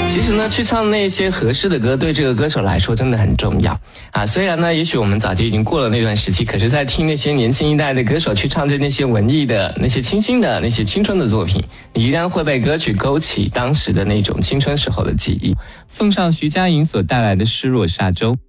其实呢，去唱那些合适的歌，对这个歌手来说真的很重要啊。虽然呢，也许我们早就已经过了那段时期，可是在听那些年轻一代的歌手去唱着那些文艺的、那些清新的、那些青春的作品，你依然会被歌曲勾起当时的那种青春时候的记忆。奉上徐佳莹所带来的《失落沙洲》。